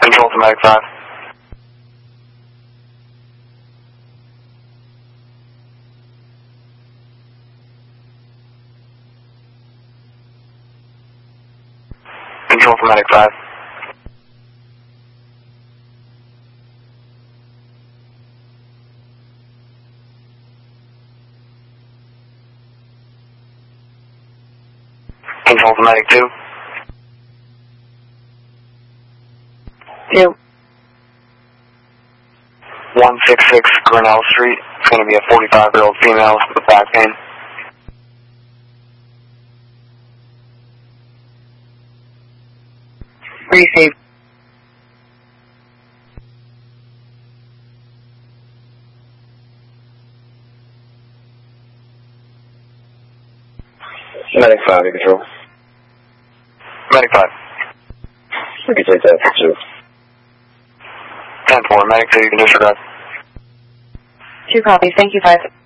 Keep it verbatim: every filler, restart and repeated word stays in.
Control to Medic five. Control to Medic five. Control to Medic two. Two. one sixty-six Grinnell Street. It's going to be a forty-five-year-old female with back pain. Receive. Medic five, you control. Medic five. We can take that for two. ten four, Medic two, you can disregard. Two copies. Thank you, five.